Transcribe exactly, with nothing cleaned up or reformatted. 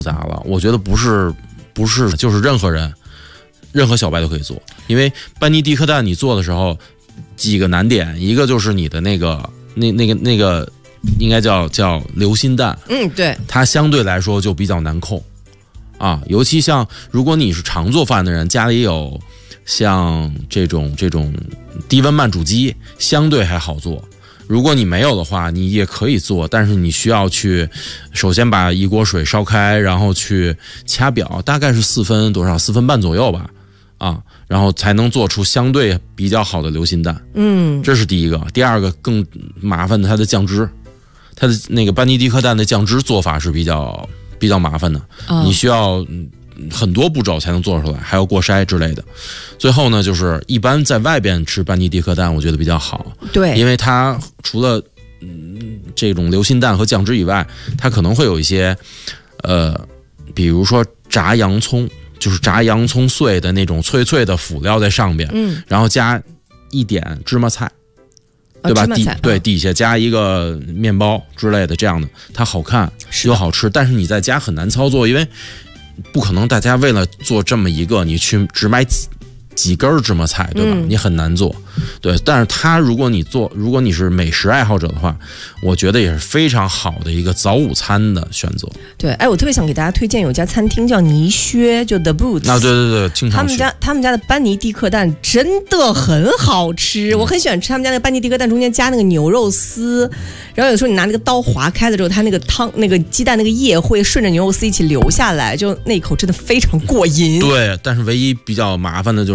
杂了，我觉得不是不是就是任何人任何小白都可以做，因为班尼迪克蛋你做的时候几个难点，一个就是你的那个那那个那个应该叫叫流心蛋， 嗯，对， 它相对来说就比较难控啊，尤其像如果你是常做饭的人，家里有像这种这种低温慢煮机，相对还好做。如果你没有的话，你也可以做，但是你需要去首先把一锅水烧开，然后去掐表，大概是四分多少，四分半左右吧，啊，然后才能做出相对比较好的流心蛋。 嗯，这是第一个。第二个更麻烦的，它的酱汁，它的那个班尼迪克蛋的酱汁做法是比较比较麻烦的，哦、你需要很多步骤才能做出来，还要过筛之类的。最后呢，就是一般在外边吃班尼迪克蛋，我觉得比较好， 对， 因为它除了嗯这种流心蛋和酱汁以外，它可能会有一些呃，比如说炸洋葱，就是炸洋葱碎的那种脆脆的辅料在上边， 嗯， 然后加一点芝麻菜。对吧？ 哦、 底对底下加一个面包之类的，这样的它好看又好吃，但是你在家很难操作，因为不可能大家为了做这么一个，你去只买几几根芝麻菜，对吧？嗯、你很难做，对。但是它如果你做，如果你是美食爱好者的话，我觉得也是非常好的一个早午餐的选择。 对，哎，我特别想给大家推荐有一家餐厅叫泥靴，就 The Boots。 啊，对对对，经常去。 他们家他们家的班尼迪克蛋真的很好吃，嗯、我很喜欢吃他们家那个班尼迪克蛋中间加那个牛肉丝，然后有时候你拿那个刀划开了之后，它那个汤那个鸡蛋那个液会顺着牛肉丝一起流下来，就那一口真的非常过瘾。 对，但是唯一比较麻烦的就是。